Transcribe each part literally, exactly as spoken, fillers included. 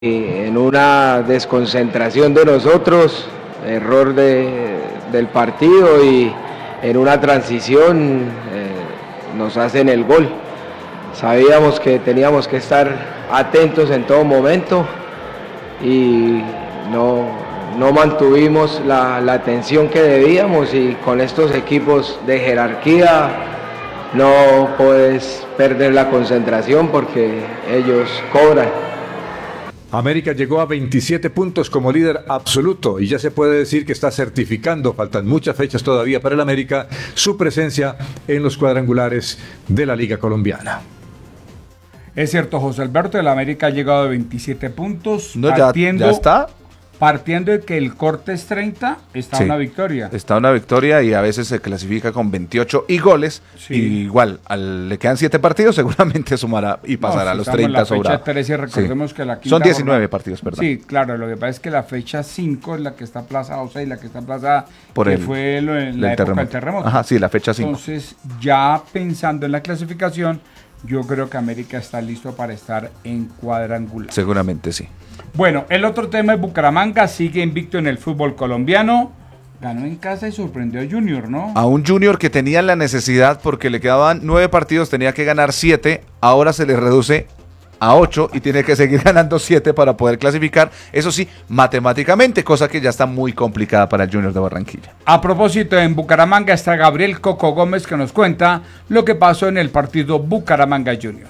En una desconcentración de nosotros, error de, del partido, y en una transición eh, nos hacen el gol. Sabíamos que teníamos que estar atentos en todo momento y no, no mantuvimos la, la atención que debíamos, y con estos equipos de jerarquía no puedes perder la concentración porque ellos cobran. América llegó a veintisiete puntos como líder absoluto y ya se puede decir que está certificando, faltan muchas fechas todavía para el América, su presencia en los cuadrangulares de la Liga Colombiana. Es cierto, José Alberto, el América ha llegado a veintisiete puntos. No, partiendo, ya, ya está. Partiendo de que el corte es treinta, está sí, una victoria. Está una victoria y a veces se clasifica con veintiocho y goles. Sí. Y igual, al, le quedan siete partidos, seguramente sumará y pasará no, si a los treinta sobrados. Recordemos sí. que la quinta Son diecinueve jornada, partidos, perdón. Sí, claro, lo que pasa es que la fecha cinco es la que está aplazada, o sea, y la que está aplazada por que el, fue lo, en la época terremoto. del terremoto. Ajá, sí, la fecha cinco. Entonces, ya pensando en la clasificación, yo creo que América está listo para estar en cuadrangular. Seguramente sí. Bueno, el otro tema es Bucaramanga, sigue invicto en el fútbol colombiano. Ganó en casa y sorprendió a Junior, ¿no? A un Junior que tenía la necesidad, porque le quedaban nueve partidos, tenía que ganar siete, ahora se le reduce a ocho y tiene que seguir ganando siete para poder clasificar, eso sí, matemáticamente, cosa que ya está muy complicada para el Junior de Barranquilla. A propósito, en Bucaramanga está Gabriel Coco Gómez, que nos cuenta lo que pasó en el partido Bucaramanga Junior.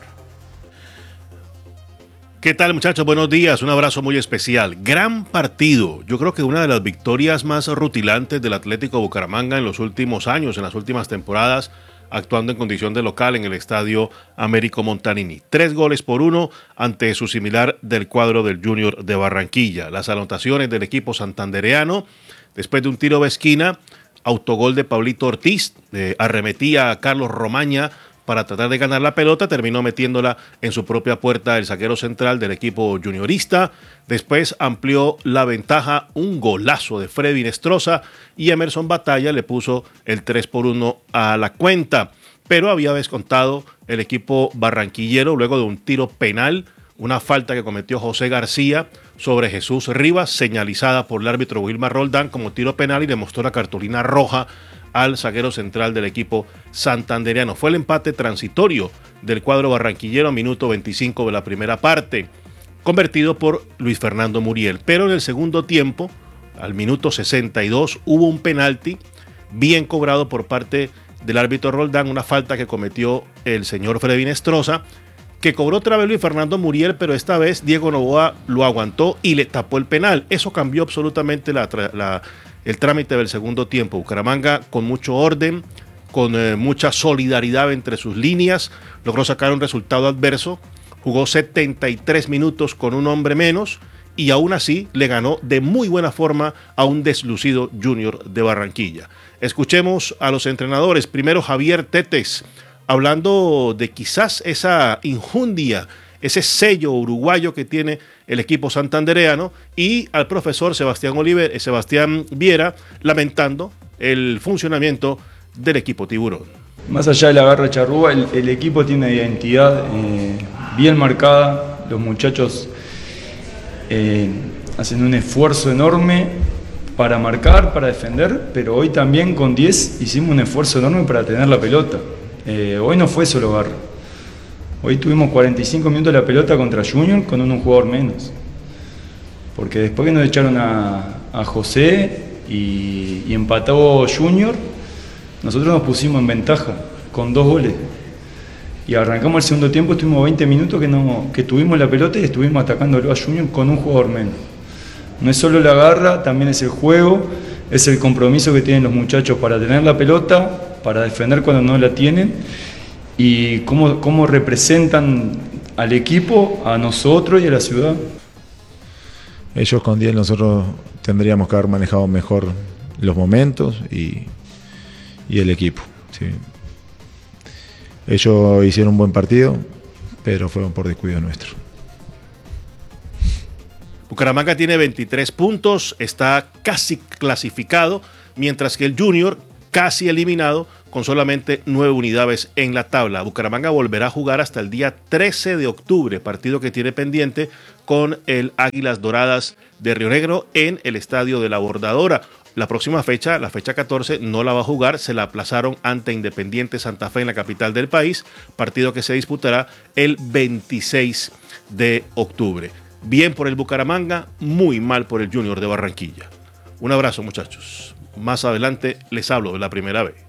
¿Qué tal, muchachos? Buenos días, un abrazo muy especial. Gran partido. Yo creo que una de las victorias más rutilantes del Atlético Bucaramanga en los últimos años, en las últimas temporadas, actuando en condición de local en el estadio Américo Montanini. Tres goles por uno ante su similar del cuadro del Junior de Barranquilla. Las anotaciones del equipo santandereano, después de un tiro de esquina, autogol de Pablito Ortiz, eh, arremetía a Carlos Romaña para tratar de ganar la pelota, terminó metiéndola en su propia puerta el zaguero central del equipo juniorista. Después amplió la ventaja, un golazo de Freddy Nestroza, y Emerson Batalla le puso el tres por uno a la cuenta. Pero había descontado el equipo barranquillero luego de un tiro penal, una falta que cometió José García sobre Jesús Rivas, señalizada por el árbitro Wilmar Roldán como tiro penal, y le mostró la cartulina roja al zaguero central del equipo santandereano. Fue el empate transitorio del cuadro barranquillero, minuto veinticinco de la primera parte, convertido por Luis Fernando Muriel. Pero en el segundo tiempo, al minuto sesenta y dos, hubo un penalti bien cobrado por parte del árbitro Roldán, una falta que cometió el señor Freddy Nestroza, que cobró otra vez Luis Fernando Muriel, pero esta vez Diego Noboa lo aguantó y le tapó el penal. Eso cambió absolutamente la, la el trámite del segundo tiempo. Bucaramanga, con mucho orden, con eh, mucha solidaridad entre sus líneas, logró sacar un resultado adverso, jugó setenta y tres minutos con un hombre menos y aún así le ganó de muy buena forma a un deslucido Junior de Barranquilla. Escuchemos a los entrenadores. Primero, Javier Tetes, hablando de quizás esa injundia, ese sello uruguayo que tiene el equipo santandereano, y al profesor Sebastián Oliver, Sebastián Viera, lamentando el funcionamiento del equipo tiburón. Más allá de la garra charrúa, el, el equipo tiene una identidad eh, bien marcada. Los muchachos eh, hacen un esfuerzo enorme para marcar, para defender, pero hoy también con diez hicimos un esfuerzo enorme para tener la pelota. Eh, hoy no fue solo garra. Hoy tuvimos cuarenta y cinco minutos de la pelota contra Junior con un jugador menos. Porque después que nos echaron a, a José y, y empató Junior, nosotros nos pusimos en ventaja con dos goles. Y arrancamos el segundo tiempo, estuvimos veinte minutos que, no, que tuvimos la pelota y estuvimos atacándolo a Junior con un jugador menos. No es solo la garra, también es el juego, es el compromiso que tienen los muchachos para tener la pelota, para defender cuando no la tienen, y cómo, cómo representan al equipo, a nosotros y a la ciudad. Ellos con diez, nosotros tendríamos que haber manejado mejor los momentos y, y el equipo. ¿Sí? Ellos hicieron un buen partido, pero fueron por descuido nuestro. Bucaramanga tiene veintitrés puntos, está casi clasificado, mientras que el Junior, casi eliminado, con solamente nueve unidades en la tabla. Bucaramanga volverá a jugar hasta el día trece de octubre, partido que tiene pendiente con el Águilas Doradas de Río Negro en el Estadio de la Bordadora. La próxima fecha, la fecha catorce, no la va a jugar, se la aplazaron ante Independiente Santa Fe en la capital del país, partido que se disputará el veintiséis de octubre. Bien por el Bucaramanga, muy mal por el Junior de Barranquilla. Un abrazo, muchachos. Más adelante les hablo de la primera vez.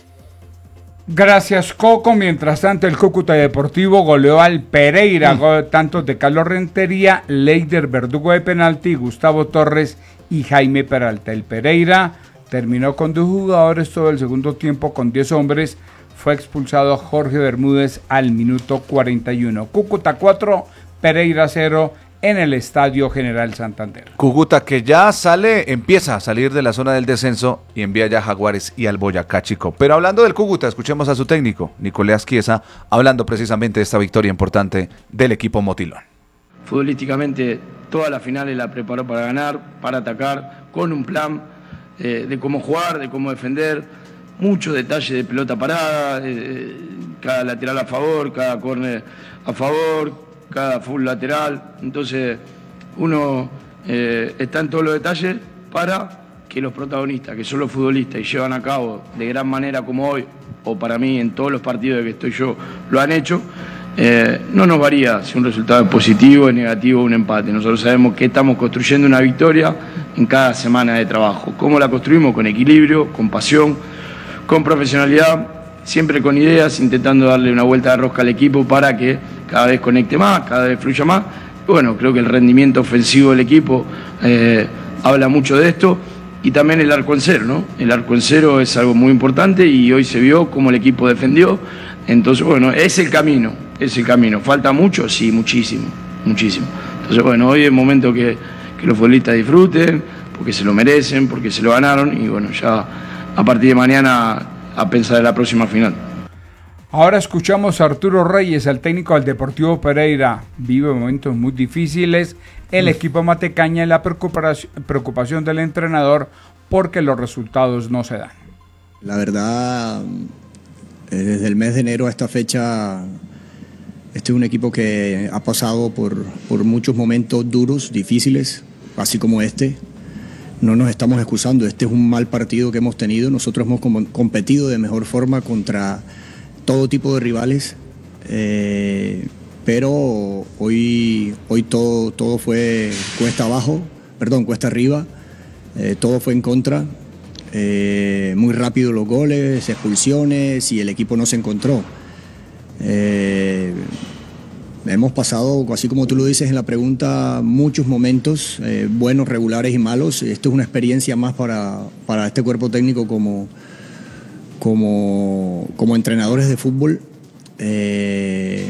Gracias, Coco. Mientras tanto, el Cúcuta Deportivo goleó al Pereira, mm. tantos de Carlos Rentería, Leider Verdugo de penalti, Gustavo Torres y Jaime Peralta. El Pereira terminó con dos jugadores todo el segundo tiempo con diez hombres. Fue expulsado Jorge Bermúdez al minuto cuarenta y uno. Cúcuta cuatro, Pereira cero en el Estadio General Santander. Cúcuta que ya sale, empieza a salir de la zona del descenso y envía ya a Jaguares y al Boyacá Chico. Pero hablando del Cúcuta, escuchemos a su técnico, Nicolás Chiesa, hablando precisamente de esta victoria importante del equipo Motilón. Futbolísticamente, todas las finales la preparó para ganar, para atacar, con un plan eh, de cómo jugar, de cómo defender, muchos detalles de pelota parada, eh, cada lateral a favor, cada córner a favor, cada full lateral. Entonces uno eh, está en todos los detalles para que los protagonistas, que son los futbolistas y llevan a cabo de gran manera como hoy, o para mí en todos los partidos de que estoy yo, lo han hecho. Eh, no nos varía si un resultado es positivo, es negativo o un empate. Nosotros sabemos que estamos construyendo una victoria en cada semana de trabajo. ¿Cómo la construimos? Con equilibrio, con pasión, con profesionalidad, siempre con ideas, intentando darle una vuelta de rosca al equipo para que cada vez conecte más, cada vez fluya más. Y bueno, creo que el rendimiento ofensivo del equipo eh, habla mucho de esto, y también el arco en cero, ¿no? El arco en cero es algo muy importante y hoy se vio cómo el equipo defendió. Entonces, bueno, es el camino, es el camino. ¿Falta mucho? Sí, muchísimo, muchísimo. Entonces, bueno, hoy es el momento que, que los futbolistas disfruten, porque se lo merecen, porque se lo ganaron, y bueno, ya a partir de mañana a pensar en la próxima final. Ahora escuchamos a Arturo Reyes, el técnico del Deportivo Pereira. Vive momentos muy difíciles el equipo matecaña y la preocupación, preocupación del entrenador porque los resultados no se dan. La verdad, desde el mes de enero a esta fecha, este es un equipo que ha pasado por, por muchos momentos duros, difíciles, así como este. No nos estamos excusando, este es un mal partido que hemos tenido. Nosotros hemos competido de mejor forma contra todo tipo de rivales, eh, pero hoy, hoy todo, todo fue cuesta abajo, perdón, cuesta arriba, eh, todo fue en contra, eh, muy rápido los goles, expulsiones, y el equipo no se encontró. Eh, hemos pasado, así como tú lo dices en la pregunta, muchos momentos, eh, buenos, regulares y malos. Esto es una experiencia más para, para este cuerpo técnico como, como, como entrenadores de fútbol. Eh,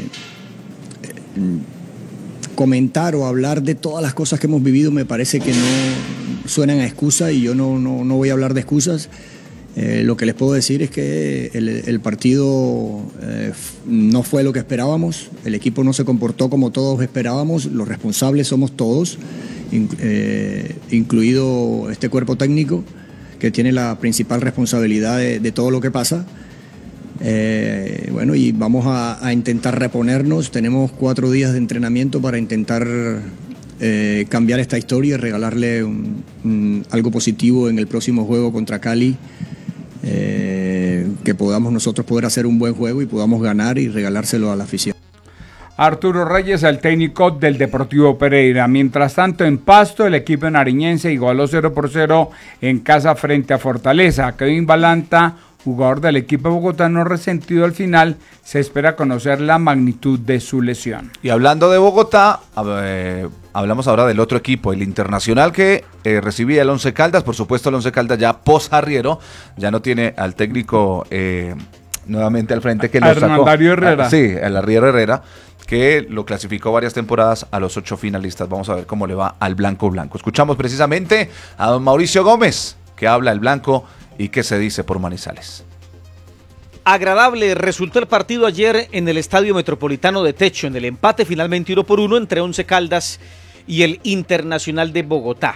comentar o hablar de todas las cosas que hemos vivido me parece que no suenan a excusa, y yo no, no, no voy a hablar de excusas. Eh, lo que les puedo decir es que el, el partido eh, no fue lo que esperábamos, el equipo no se comportó como todos esperábamos, los responsables somos todos, in, eh, incluido este cuerpo técnico que tiene la principal responsabilidad de, de todo lo que pasa. Eh, bueno, y vamos a, a intentar reponernos. Tenemos cuatro días de entrenamiento para intentar eh, cambiar esta historia y regalarle un, un, algo positivo en el próximo juego contra Cali. Eh, que podamos nosotros poder hacer un buen juego y podamos ganar y regalárselo a la afición. Arturo Reyes, el técnico del Deportivo Pereira. Mientras tanto, en Pasto, el equipo nariñense igualó cero por cero en casa frente a Fortaleza. Kevin Balanta, jugador del equipo bogotano resentido al final, se espera conocer la magnitud de su lesión. Y hablando de Bogotá, eh, hablamos ahora del otro equipo, el Internacional, que eh, recibía el Once Caldas. Por supuesto, el Once Caldas ya post-arriero, ya no tiene al técnico eh, nuevamente al frente que lo sacó. Hernandario Herrera. A, sí, el arriero Herrera, que lo clasificó varias temporadas a los ocho finalistas. Vamos a ver cómo le va al Blanco Blanco. Escuchamos precisamente a don Mauricio Gómez, que habla el Blanco y qué se dice por Manizales. Agradable resultó el partido ayer en el Estadio Metropolitano de Techo, en el empate finalmente uno por uno entre Once Caldas y el Internacional de Bogotá.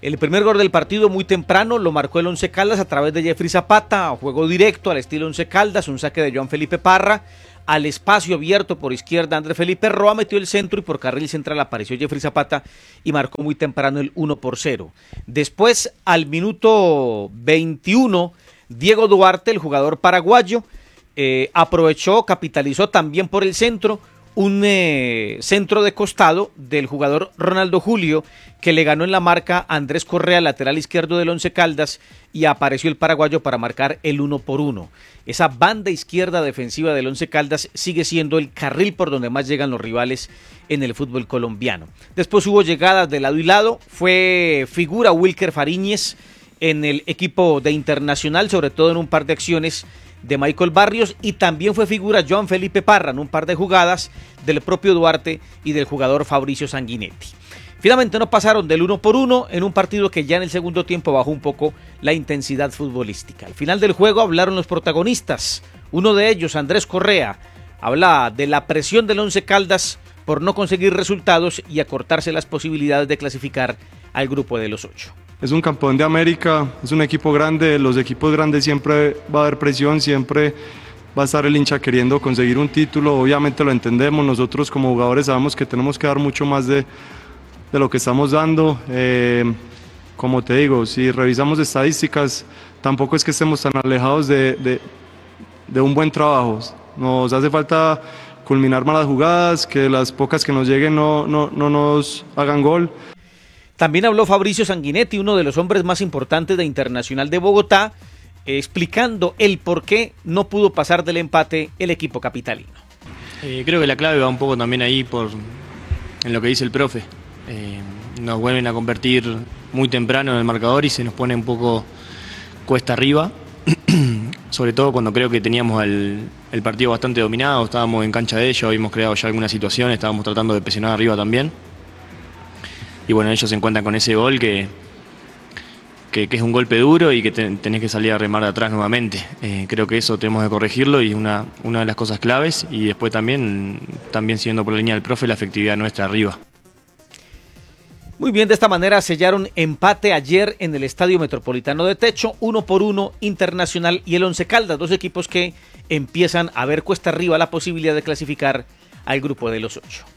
El primer gol del partido muy temprano lo marcó el Once Caldas a través de Jeffrey Zapata, a juego directo al estilo Once Caldas, un saque de Joan Felipe Parra, al espacio abierto por izquierda Andrés Felipe Roa metió el centro y por carril central apareció Jeffrey Zapata y marcó muy temprano el uno por cero. Después, al minuto veintiuno, Diego Duarte, el jugador paraguayo, eh, aprovechó, capitalizó también por el centro, un eh, centro de costado del jugador Ronaldo Julio, que le ganó en la marca a Andrés Correa, lateral izquierdo del Once Caldas, y apareció el paraguayo para marcar el uno por uno. Esa banda izquierda defensiva del Once Caldas sigue siendo el carril por donde más llegan los rivales en el fútbol colombiano. Después hubo llegadas de lado y lado, fue figura Wilker Fariñez en el equipo de Internacional, sobre todo en un par de acciones de Michael Barrios, y también fue figura Joan Felipe Parra en un par de jugadas del propio Duarte y del jugador Fabricio Sanguinetti. Finalmente no pasaron del uno por uno en un partido que ya en el segundo tiempo bajó un poco la intensidad futbolística. Al final del juego hablaron los protagonistas. Uno de ellos, Andrés Correa, habla de la presión del Once Caldas por no conseguir resultados y acortarse las posibilidades de clasificar al grupo de los ocho. Es un campeón de América, es un equipo grande, los equipos grandes siempre va a haber presión, siempre va a estar el hincha queriendo conseguir un título, obviamente lo entendemos, nosotros como jugadores sabemos que tenemos que dar mucho más de, de lo que estamos dando, eh, como te digo, si revisamos estadísticas, tampoco es que estemos tan alejados de, de, de un buen trabajo, nos hace falta culminar malas jugadas, que las pocas que nos lleguen no, no, no nos hagan gol. También habló Fabricio Sanguinetti, uno de los hombres más importantes de Internacional de Bogotá, eh, explicando el por qué no pudo pasar del empate el equipo capitalino. Eh, creo que la clave va un poco también ahí por en lo que dice el profe. Eh, nos vuelven a convertir muy temprano en el marcador y se nos pone un poco cuesta arriba, sobre todo cuando creo que teníamos el, el partido bastante dominado, estábamos en cancha de ellos, habíamos creado ya algunas situaciones, estábamos tratando de presionar arriba también. Y bueno, ellos se encuentran con ese gol que, que, que es un golpe duro y que te, tenés que salir a remar de atrás nuevamente. Eh, creo que eso tenemos que corregirlo y es una, una de las cosas claves. Y después también, también siguiendo por la línea del profe, la efectividad nuestra arriba. Muy bien, de esta manera sellaron empate ayer en el Estadio Metropolitano de Techo, uno por uno Internacional y el Once Caldas, dos equipos que empiezan a ver cuesta arriba la posibilidad de clasificar al grupo de los ocho.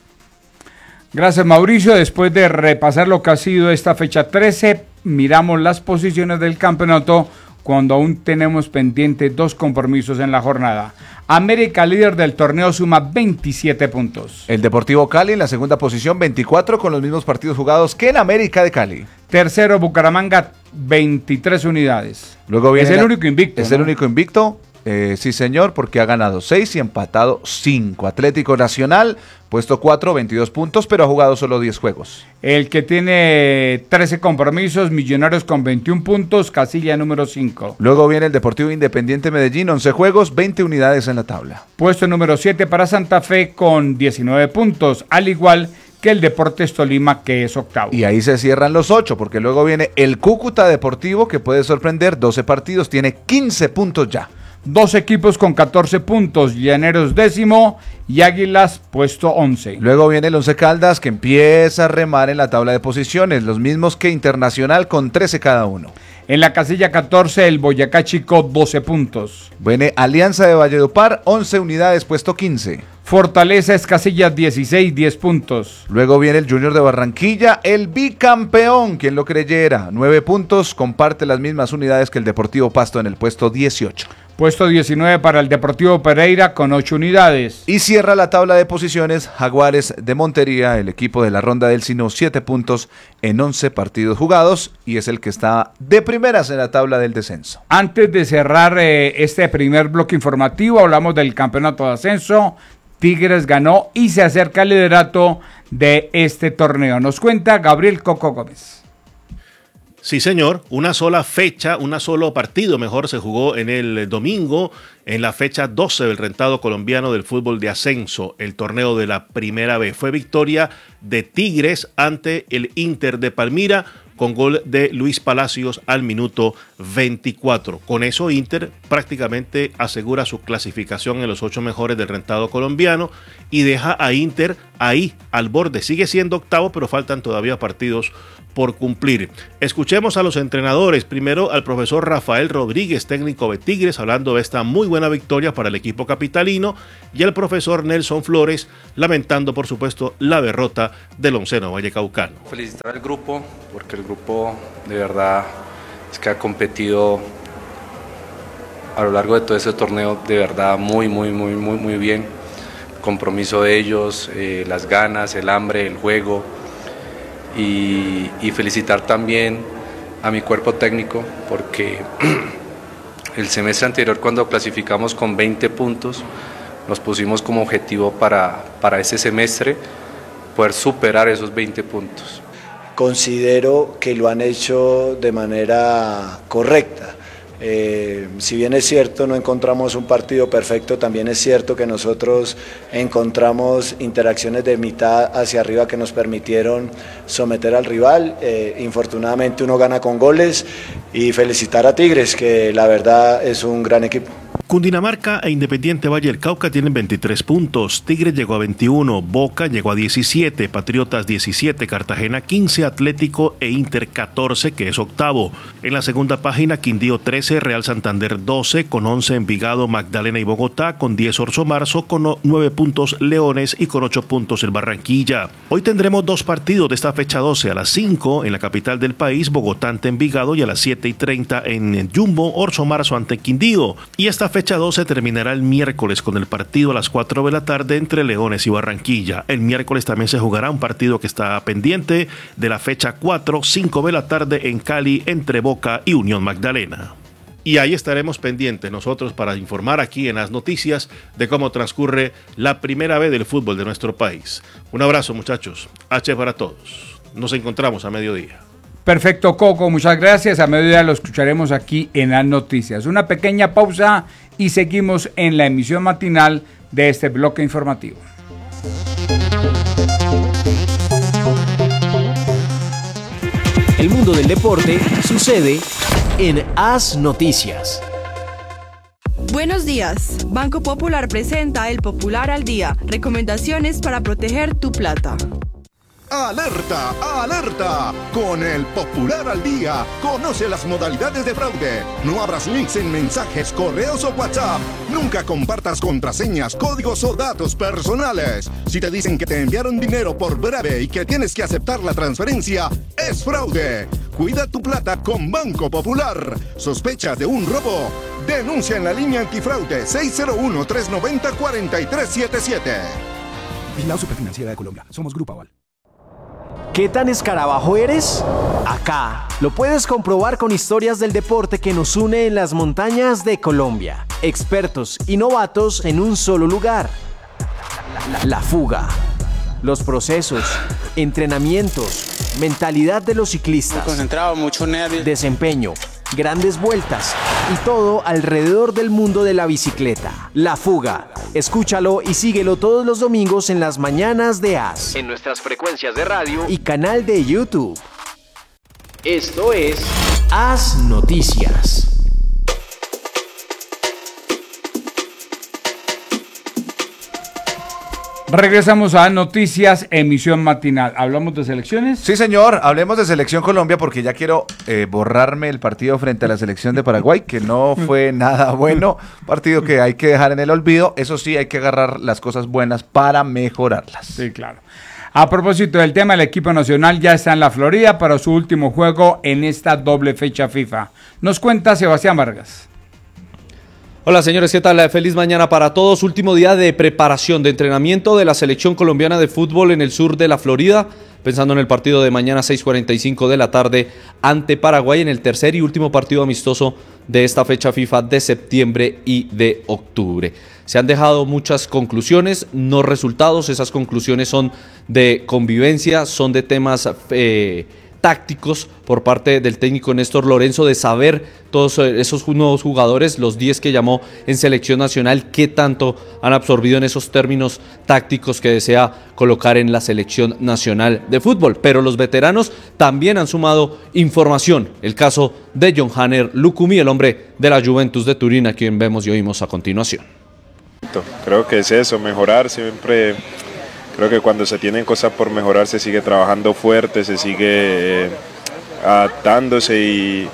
Gracias, Mauricio. Después de repasar lo que ha sido esta fecha trece, miramos las posiciones del campeonato cuando aún tenemos pendientes dos compromisos en la jornada. América, líder del torneo, suma veintisiete puntos. El Deportivo Cali en la segunda posición, veinticuatro, con los mismos partidos jugados que en América de Cali. Tercero, Bucaramanga, veintitrés unidades. Luego viene es el la, único invicto. Es ¿no? el único invicto. Eh, sí, señor, porque ha ganado seis y empatado cinco. Atlético Nacional, puesto cuatro, veintidós puntos, pero ha jugado solo diez juegos. El que tiene trece compromisos, Millonarios con veintiún puntos, casilla número cinco. Luego viene el Deportivo Independiente Medellín, once juegos, veinte unidades en la tabla. Puesto número siete para Santa Fe con diecinueve puntos, al igual que el Deportes Tolima, que es octavo. Y ahí se cierran los ocho, porque luego viene el Cúcuta Deportivo, que puede sorprender, doce partidos, tiene quince puntos ya. Dos equipos con catorce puntos, Llaneros décimo y Águilas puesto once. Luego viene el Once Caldas, que empieza a remar en la tabla de posiciones, los mismos que Internacional con trece cada uno. En la casilla catorce, el Boyacá Chico, doce puntos. Viene Alianza de Valledupar, once unidades, puesto quince. Fortaleza es casilla dieciséis, diez puntos. Luego viene el Junior de Barranquilla, el bicampeón, quien lo creyera, nueve puntos, comparte las mismas unidades que el Deportivo Pasto en el puesto dieciocho. Puesto diecinueve para el Deportivo Pereira con ocho unidades. Y cierra la tabla de posiciones Jaguares de Montería, el equipo de la Ronda del Sino, siete puntos en once partidos jugados y es el que está de primeras en la tabla del descenso. Antes de cerrar eh, este primer bloque informativo, hablamos del campeonato de ascenso. Tigres ganó y se acerca al liderato de este torneo. Nos cuenta Gabriel Coco Gómez. Sí, señor, una sola fecha, un solo partido mejor se jugó en el domingo, en la fecha doce del rentado colombiano del fútbol de ascenso, el torneo de la primera B. Fue victoria de Tigres ante el Inter de Palmira con gol de Luis Palacios al minuto veinticuatro. Con eso Inter prácticamente asegura su clasificación en los ocho mejores del rentado colombiano y deja a Inter ahí al borde. Sigue siendo octavo, pero faltan todavía partidos por cumplir. Escuchemos a los entrenadores. Primero al profesor Rafael Rodríguez, técnico de Tigres, hablando de esta muy buena victoria para el equipo capitalino, y al profesor Nelson Flores, lamentando por supuesto la derrota del onceno vallecaucano. Felicitar al grupo, porque el grupo de verdad es que ha competido a lo largo de todo este torneo de verdad muy, muy, muy, muy, muy bien. El compromiso de ellos, eh, las ganas, el hambre, el juego. Y, y felicitar también a mi cuerpo técnico, porque el semestre anterior, cuando clasificamos con veinte puntos, nos pusimos como objetivo para, para ese semestre poder superar esos veinte puntos. Considero que lo han hecho de manera correcta. Eh, si bien es cierto no encontramos un partido perfecto, también es cierto que nosotros encontramos interacciones de mitad hacia arriba que nos permitieron someter al rival. Eh, infortunadamente uno gana con goles, y felicitar a Tigres, que la verdad es un gran equipo. Cundinamarca e Independiente Valle del Cauca tienen veintitrés puntos, Tigres llegó a veintiuno, Boca llegó a diecisiete, Patriotas diecisiete, Cartagena quince, Atlético e Inter catorce, que es octavo. En la segunda página, Quindío trece, Real Santander doce, con once Envigado, Magdalena y Bogotá, con diez Orso Marzo, con nueve puntos Leones y con ocho puntos el Barranquilla. Hoy tendremos dos partidos de esta fecha doce, a las cinco en la capital del país, Bogotá ante Envigado, y a las siete y treinta en Jumbo, Orso Marzo ante Quindío. Y esta fecha fecha doce terminará el miércoles con el partido a las cuatro de la tarde entre Leones y Barranquilla. El miércoles también se jugará un partido que está pendiente de la fecha cuatro, cinco de la tarde en Cali entre Boca y Unión Magdalena. Y ahí estaremos pendientes nosotros para informar aquí en las noticias de cómo transcurre la primera vez del fútbol de nuestro país. Un abrazo, muchachos. H para todos. Nos encontramos a mediodía. Perfecto, Coco, muchas gracias. A mediodía lo escucharemos aquí en las noticias. Una pequeña pausa y seguimos en la emisión matinal de este bloque informativo. El mundo del deporte sucede en As Noticias. Buenos días. Banco Popular presenta El Popular al Día. Recomendaciones para proteger tu plata. ¡Alerta! ¡Alerta! Con El Popular al Día, conoce las modalidades de fraude. No abras links en mensajes, correos o WhatsApp. Nunca compartas contraseñas, códigos o datos personales. Si te dicen que te enviaron dinero por breve y que tienes que aceptar la transferencia, es fraude. Cuida tu plata con Banco Popular. ¿Sospechas de un robo? Denuncia en la línea antifraude seis cero uno, tres nueve cero, cuatro tres siete siete. Vigilado Superfinanciera de Colombia. Somos Grupo Aval. ¿Qué tan escarabajo eres? Acá lo puedes comprobar con historias del deporte que nos une en las montañas de Colombia. Expertos y novatos en un solo lugar. La fuga. Los procesos, entrenamientos, mentalidad de los ciclistas. Muy concentrado, mucho nervio. Desempeño, grandes vueltas y todo alrededor del mundo de la bicicleta. La Fuga. Escúchalo y síguelo todos los domingos en las mañanas de As. En nuestras frecuencias de radio y canal de YouTube. Esto es As Noticias. Regresamos a Noticias, emisión matinal. ¿Hablamos de selecciones? Sí, señor. Hablemos de Selección Colombia porque ya quiero eh, borrarme el partido frente a la selección de Paraguay, que no fue nada bueno. Partido que hay que dejar en el olvido. Eso sí, hay que agarrar las cosas buenas para mejorarlas. Sí, claro. A propósito del tema, el equipo nacional ya está en la Florida para su último juego en esta doble fecha FIFA. Nos cuenta Sebastián Vargas. Hola señores, ¿qué tal? Feliz mañana para todos. Último día de preparación, de entrenamiento de la selección colombiana de fútbol en el sur de la Florida, pensando en el partido de mañana seis cuarenta y cinco de la tarde ante Paraguay en el tercer y último partido amistoso de esta fecha FIFA de septiembre y de octubre. Se han dejado muchas conclusiones, no resultados. Esas conclusiones son de convivencia, son de temas eh, tácticos por parte del técnico Néstor Lorenzo, de saber todos esos nuevos jugadores, los diez que llamó en selección nacional, qué tanto han absorbido en esos términos tácticos que desea colocar en la selección nacional de fútbol. Pero los veteranos también han sumado información. El caso de John Hanner Lucumí, el hombre de la Juventus de Turín, a quien vemos y oímos a continuación. Creo que es eso, mejorar siempre. Creo que cuando se tienen cosas por mejorar se sigue trabajando fuerte, se sigue eh, adaptándose y,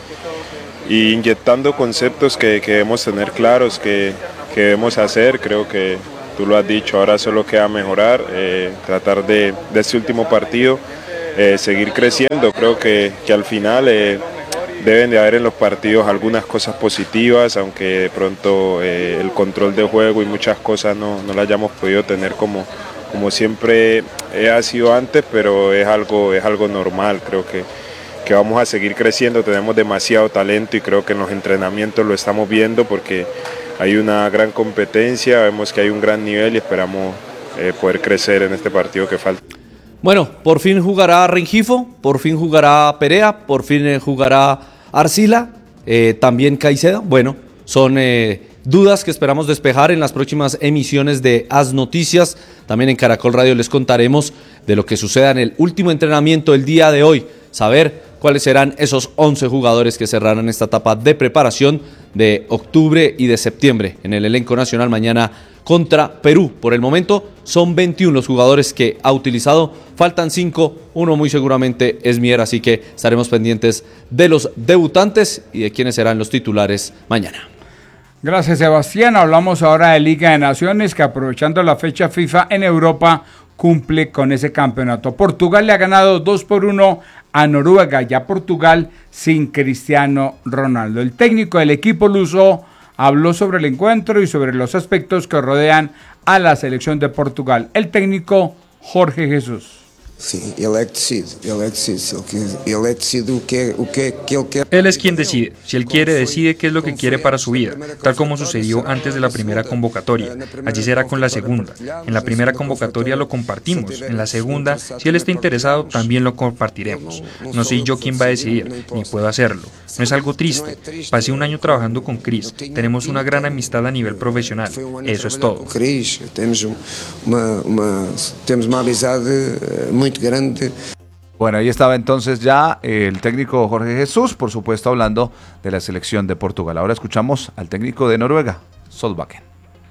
y inyectando conceptos que, que debemos tener claros, que, que debemos hacer. Creo que tú lo has dicho, ahora solo queda mejorar, eh, tratar de, de este último partido, eh, seguir creciendo. Creo que, que al final eh, deben de haber en los partidos algunas cosas positivas, aunque de pronto eh, el control de juego y muchas cosas no, no las hayamos podido tener como... como siempre ha sido antes, pero es algo, es algo normal. Creo que, que vamos a seguir creciendo, tenemos demasiado talento y creo que en los entrenamientos lo estamos viendo porque hay una gran competencia, vemos que hay un gran nivel y esperamos eh, poder crecer en este partido que falta. Bueno, por fin jugará Rengifo, por fin jugará Perea, por fin eh, jugará Arcila, eh, también Caicedo. Bueno, son... Eh, dudas que esperamos despejar en las próximas emisiones de As Noticias. También en Caracol Radio les contaremos de lo que suceda en el último entrenamiento el día de hoy. Saber cuáles serán esos once jugadores que cerrarán esta etapa de preparación de octubre y de septiembre en el elenco nacional mañana contra Perú. Por el momento son veintiuno los jugadores que ha utilizado. Faltan cinco, uno muy seguramente es Mier, así que estaremos pendientes de los debutantes y de quiénes serán los titulares mañana. Gracias, Sebastián. Hablamos ahora de Liga de Naciones, que aprovechando la fecha FIFA en Europa cumple con ese campeonato. Portugal le ha ganado dos por uno a Noruega, ya Portugal sin Cristiano Ronaldo. El técnico del equipo luso habló sobre el encuentro y sobre los aspectos que rodean a la selección de Portugal. El técnico Jorge Jesús. Sim, ele é que decide, ele é que decide, se ele, ele é que decide o que, o que, que ele quer. Él es quien decide, si él quiere decide qué es lo que quiere para su vida, tal como sucedió antes de la primera convocatoria, allí será con la segunda, en la primera convocatoria lo compartimos, en la segunda, si él está interesado también lo compartiremos, no soy yo quien va a decidir, ni puedo hacerlo, no es algo triste, pasé un año trabajando con Cris, tenemos una gran amistad a nivel profesional, eso es todo. Cris, temos uma, uma, temos uma amizade muy grande. Bueno, ahí estaba entonces ya el técnico Jorge Jesús, por supuesto hablando de la selección de Portugal. Ahora escuchamos al técnico de Noruega, Solbakken.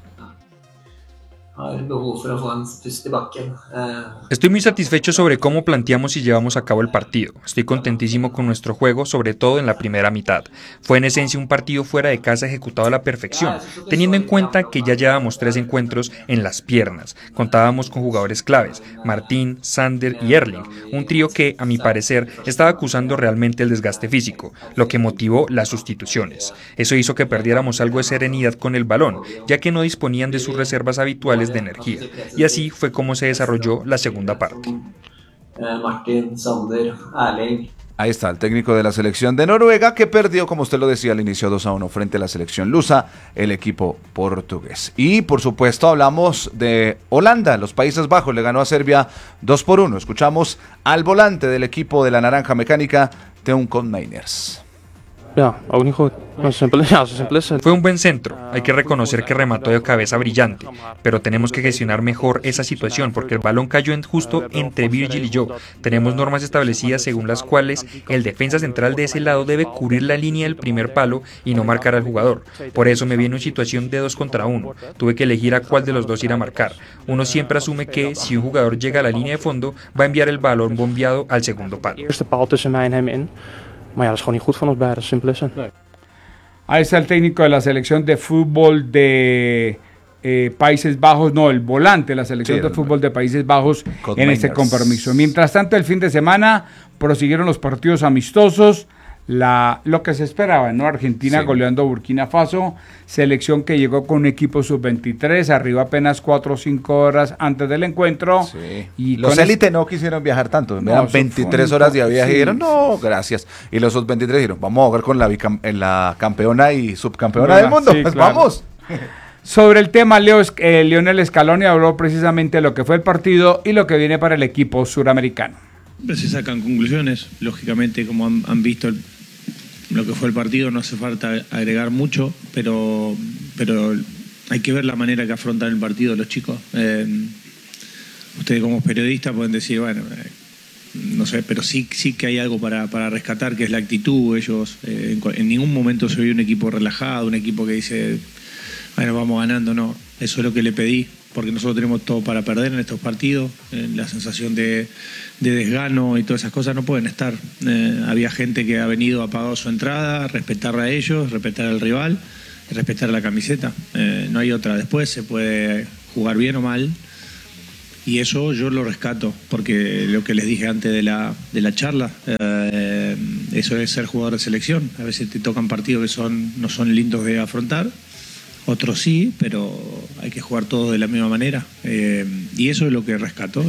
Estoy muy satisfecho sobre cómo planteamos y llevamos a cabo el partido. Estoy contentísimo con nuestro juego, sobre todo en la primera mitad. Fue en esencia un partido fuera de casa ejecutado a la perfección, teniendo en cuenta que ya llevábamos tres encuentros en las piernas. Contábamos con jugadores claves, Martín, Sander y Erling, un trío que, a mi parecer, estaba acusando realmente el desgaste físico, lo que motivó las sustituciones. Eso hizo que perdiéramos algo de serenidad con el balón, ya que no disponían de sus reservas habituales de energía, y así fue como se desarrolló la segunda parte. Ahí está el técnico de la selección de Noruega, que perdió, como usted lo decía al inicio, dos a uno frente a la selección lusa, el equipo portugués. Y por supuesto hablamos de Holanda, los Países Bajos le ganó a Serbia dos por uno. Escuchamos al volante del equipo de la Naranja Mecánica, Teun Koopmeiners. Fue un buen centro, hay que reconocer que remató de cabeza brillante, pero tenemos que gestionar mejor esa situación porque el balón cayó en justo entre Virgil y yo. Tenemos normas establecidas según las cuales el defensa central de ese lado debe cubrir la línea del primer palo y no marcar al jugador. Por eso me vi en una situación de dos contra uno. Tuve que elegir a cuál de los dos ir a marcar. Uno siempre asume que si un jugador llega a la línea de fondo va a enviar el balón bombeado al segundo palo. Maar ja, dat is gewoon niet goed van ons beiden, simpel is het. Ahí está el técnico de la selección de fútbol de eh, Países Bajos, no, el volante de la selección sí, de fútbol de Países Bajos en este compromiso. Mientras tanto, el fin de semana prosiguieron los partidos amistosos. La, lo que se esperaba, ¿no? Argentina sí. goleando a Burkina Faso, selección que llegó con un equipo sub veintitrés, arriba apenas cuatro o cinco horas antes del encuentro. Sí. Y los élite no quisieron viajar tanto, no, eran veintitrés horas de viaje sí. y dijeron, no, gracias. Y los sub veintitrés dijeron, vamos a jugar con la, bicam- en la campeona y subcampeona no, del mundo, sí, pues claro. vamos. Sobre el tema, Leo, eh, Lionel Scaloni habló precisamente de lo que fue el partido y lo que viene para el equipo suramericano. se sacan conclusiones. Lógicamente, como han, han visto el, lo que fue el partido, no hace falta agregar mucho, pero, pero hay que ver la manera que afrontan el partido los chicos. Eh, ustedes como periodistas pueden decir, bueno, eh, no sé, pero sí, sí que hay algo para, para rescatar, que es la actitud. Ellos eh, en, en ningún momento se vio un equipo relajado, un equipo que dice, bueno, vamos ganando, no. Eso es lo que le pedí, porque nosotros tenemos todo para perder en estos partidos. Eh, la sensación de, de desgano y todas esas cosas no pueden estar. Eh, había gente que ha venido, ha pagado su entrada, respetarla a ellos, respetar al rival, respetar la camiseta. Eh, no hay otra. Después se puede jugar bien o mal, y eso yo lo rescato, porque lo que les dije antes de la, de la charla, eh, eso es ser jugador de selección. A veces te tocan partidos que son, no son lindos de afrontar, otros sí, pero hay que jugar todos de la misma manera. Eh, y eso es lo que rescato.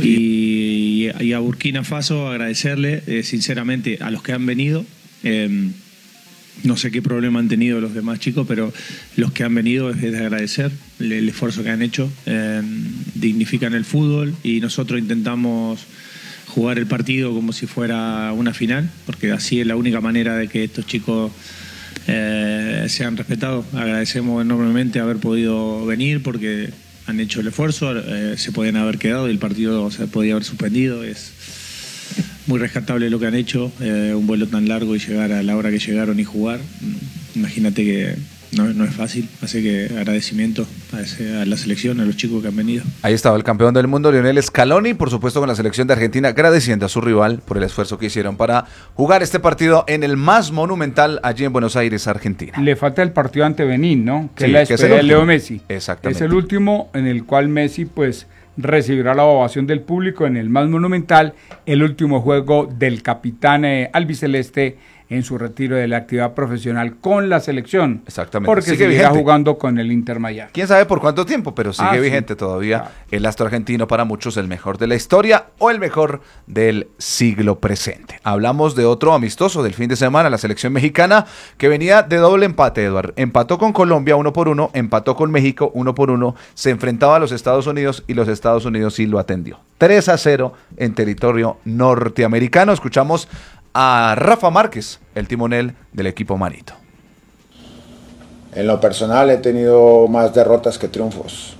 Y, y a Burkina Faso agradecerle eh, sinceramente a los que han venido. Eh, no sé qué problema han tenido los demás chicos, pero los que han venido es de agradecer el, el esfuerzo que han hecho. Eh, dignifican el fútbol y nosotros intentamos jugar el partido como si fuera una final, porque así es la única manera de que estos chicos Eh, se han respetado. Agradecemos enormemente haber podido venir, porque han hecho el esfuerzo. Eh, se podían haber quedado y el partido se podía haber suspendido. Es muy rescatable lo que han hecho, eh, un vuelo tan largo y llegar a la hora que llegaron y jugar. Imagínate que no, no es fácil, así que agradecimiento a, ese, a la selección, a los chicos que han venido. Ahí estaba el campeón del mundo, Lionel Scaloni, por supuesto con la selección de Argentina, agradeciendo a su rival por el esfuerzo que hicieron para jugar este partido en el más monumental allí en Buenos Aires, Argentina. Le falta el partido ante Benín, ¿no? Que Sí, es la que es despedida el de Leo último. Messi. Exactamente. Es el último en el cual Messi, pues, recibirá la ovación del público en el más monumental, el último juego del capitán eh, albiceleste en su retiro de la actividad profesional con la selección. Exactamente. Porque Sigue seguirá vigente. jugando con el Inter Miami. Quién sabe por cuánto tiempo, pero sigue Ah, sí. vigente todavía el astro argentino, para muchos el mejor de la historia o el mejor del siglo presente. Hablamos de otro amistoso del fin de semana, la selección mexicana, que venía de doble empate, Eduardo. Empató con Colombia uno por uno, empató con México uno por uno, se enfrentaba a los Estados Unidos y los Estados Unidos sí lo atendió. tres a cero en territorio norteamericano. Escuchamos a Rafa Márquez, el timonel del equipo Manito. En lo personal he tenido más derrotas que triunfos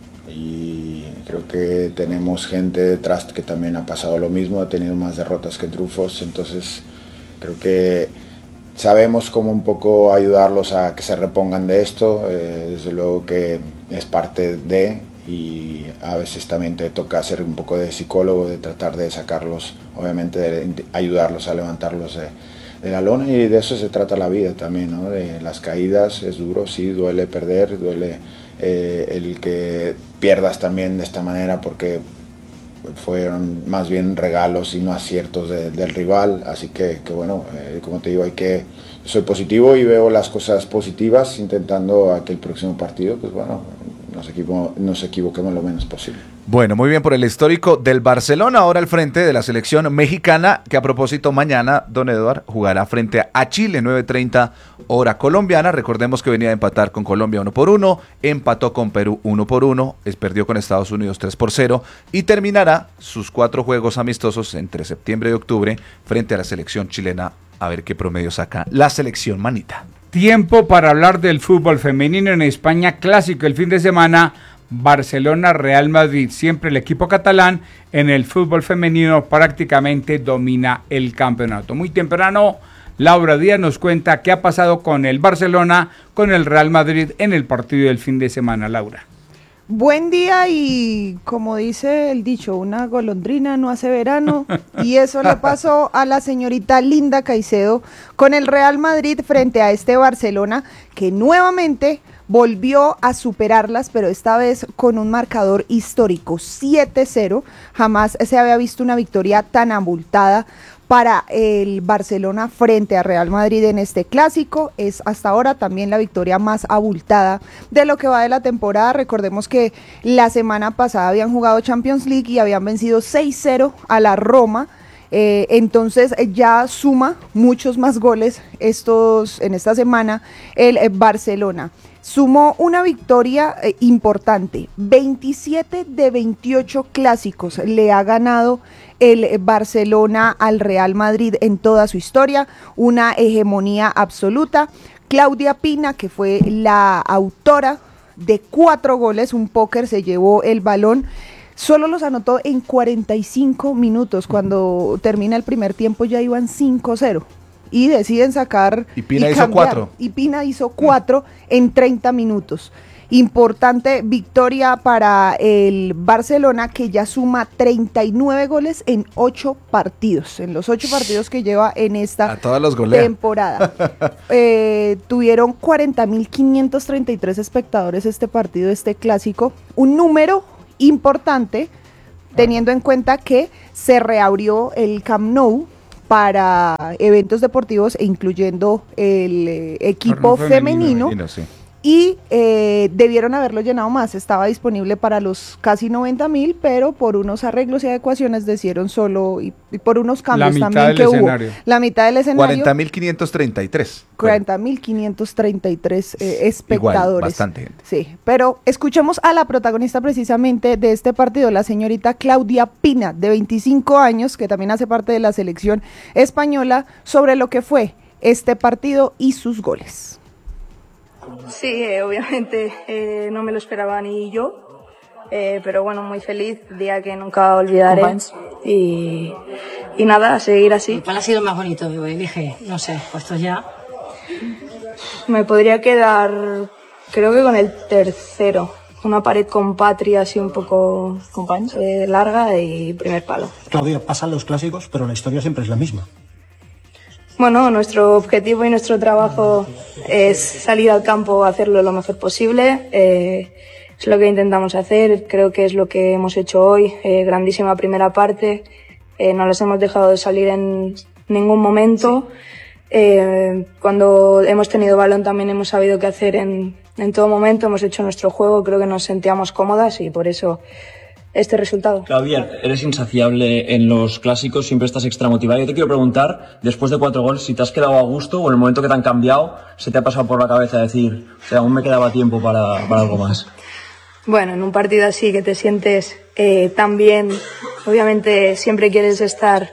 y creo que tenemos gente detrás que también ha pasado lo mismo, ha tenido más derrotas que triunfos, entonces creo que sabemos cómo un poco ayudarlos a que se repongan de esto, eh, desde luego que es parte de, y a veces también te toca hacer un poco de psicólogo, de tratar de sacarlos, obviamente de ayudarlos a levantarlos de, de la lona, y de eso se trata la vida también, ¿no? De las caídas, es duro, sí, duele perder, duele eh, el que pierdas también de esta manera, porque fueron más bien regalos y no aciertos de, del rival, así que, que bueno, eh, como te digo, hay que, soy positivo y veo las cosas positivas, intentando a que el próximo partido, pues bueno, nos, equivo nos equivoquemos lo menos posible. Bueno, muy bien por el histórico del Barcelona, ahora al frente de la selección mexicana, que a propósito mañana, don Eduard, jugará frente a Chile, nueve treinta hora colombiana. Recordemos que venía a empatar con Colombia uno por uno, empató con Perú uno por uno, perdió con Estados Unidos tres por cero y terminará sus cuatro juegos amistosos entre septiembre y octubre frente a la selección chilena. A ver qué promedio saca la selección manita. Tiempo para hablar del fútbol femenino en España, clásico el fin de semana, Barcelona, Real Madrid. Siempre el equipo catalán en el fútbol femenino prácticamente domina el campeonato. Muy temprano, Laura Díaz nos cuenta qué ha pasado con el Barcelona, con el Real Madrid en el partido del fin de semana. Laura. Buen día, y como dice el dicho, una golondrina no hace verano, y eso le pasó a la señorita Linda Caicedo con el Real Madrid frente a este Barcelona, que nuevamente volvió a superarlas, pero esta vez con un marcador histórico, siete cero. Jamás se había visto una victoria tan abultada para el Barcelona frente a Real Madrid en este clásico. Es hasta ahora también la victoria más abultada de lo que va de la temporada. Recordemos que la semana pasada habían jugado Champions League y habían vencido seis cero a la Roma Eh, entonces eh, ya suma muchos más goles estos en esta semana el eh, Barcelona. Sumó una victoria eh, importante, veintisiete de veintiocho clásicos le ha ganado el Barcelona al Real Madrid en toda su historia, una hegemonía absoluta. Claudia Pina, que fue la autora de cuatro goles, un póker, se llevó el balón, solo los anotó en cuarenta y cinco minutos, cuando termina el primer tiempo ya iban cinco cero. Y deciden sacar y Pina y hizo cambiar. cuatro y Pina hizo cuatro en treinta minutos. Importante victoria para el Barcelona, que ya suma treinta y nueve goles en ocho partidos, en los ocho partidos que lleva en esta a todas los golea. temporada. eh, tuvieron cuarenta mil quinientos treinta y tres espectadores este partido, este clásico, un número importante teniendo en cuenta que se reabrió el Camp Nou para eventos deportivos e incluyendo el eh, equipo femenino, femenino, femenino sí. y eh, debieron haberlo llenado más. Estaba disponible para los casi noventa mil, pero por unos arreglos y adecuaciones decidieron solo, y, y por unos cambios también que escenario. hubo. La mitad del escenario. cuarenta mil quinientos treinta y tres. cuarenta mil quinientos treinta y tres eh, espectadores. Igual, bastante gente. Sí, pero escuchemos a la protagonista precisamente de este partido, la señorita Claudia Pina, de veinticinco años, que también hace parte de la selección española, sobre lo que fue este partido y sus goles. Sí, eh, obviamente eh, no me lo esperaba ni yo, eh, pero bueno, muy feliz, día que nunca olvidaré. Y, y nada, a seguir así. ¿Cuál ha sido más bonito? Elige, no sé, puesto ya. Me podría quedar, creo que con el tercero. Una pared con Patria así un poco eh, larga y primer palo. Claudia, pasan los clásicos, pero la historia siempre es la misma. Bueno, nuestro objetivo y nuestro trabajo es salir al campo a hacerlo lo mejor posible. Eh, es lo que intentamos hacer, creo que es lo que hemos hecho hoy. Eh, grandísima primera parte, eh, no les hemos dejado de salir en ningún momento. Eh, cuando hemos tenido balón también hemos sabido qué hacer en, en todo momento, hemos hecho nuestro juego, creo que nos sentíamos cómodas y por eso este resultado. Claudia, eres insaciable en los clásicos, siempre estás extramotivada. Yo te quiero preguntar, después de cuatro goles, si te has quedado a gusto o en el momento que te han cambiado, se te ha pasado por la cabeza decir, o sea, aún me quedaba tiempo para, para algo más. Bueno, en un partido así que te sientes eh, tan bien, obviamente siempre quieres estar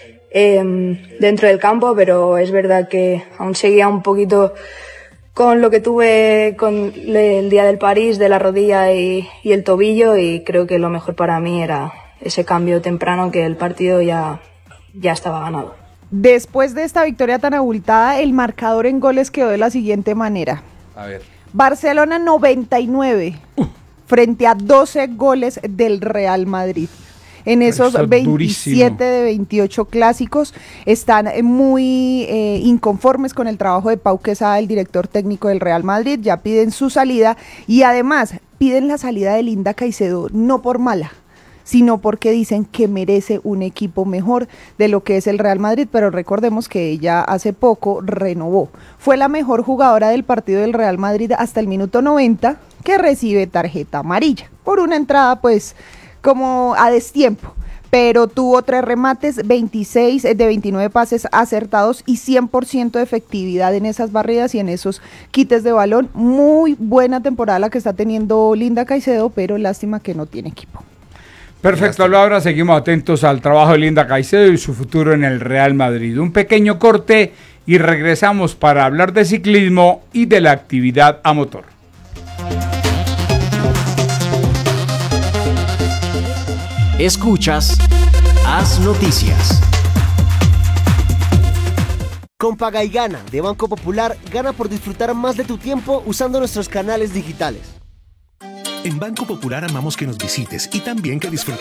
eh, dentro del campo, pero es verdad que aún seguía un poquito con lo que tuve con el día del París, de la rodilla y, y el tobillo, y creo que lo mejor para mí era ese cambio temprano, que el partido ya, ya estaba ganado. Después de esta victoria tan abultada, el marcador en goles quedó de la siguiente manera. A ver. Barcelona noventa y nueve uh. frente a doce goles del Real Madrid. En esos veintisiete de veintiocho clásicos están muy eh, inconformes con el trabajo de Pau Quesada, el director técnico del Real Madrid. Ya piden su salida y además piden la salida de Linda Caicedo, no por mala, sino porque dicen que merece un equipo mejor de lo que es el Real Madrid, pero recordemos que ella hace poco renovó. Fue la mejor jugadora del partido del Real Madrid hasta el minuto noventa, que recibe tarjeta amarilla por una entrada pues como a destiempo, pero tuvo tres remates, veintiséis de veintinueve pases acertados y cien por ciento de efectividad en esas barridas y en esos quites de balón. Muy buena temporada la que está teniendo Linda Caicedo, pero lástima que no tiene equipo. Perfecto, Laura, seguimos atentos al trabajo de Linda Caicedo y su futuro en el Real Madrid. Un pequeño corte y regresamos para hablar de ciclismo y de la actividad a motor. Escuchas Haz Noticias. Con Paga y Gana de Banco Popular, gana por disfrutar más de tu tiempo usando nuestros canales digitales. En Banco Popular amamos que nos visites y también que disfrutes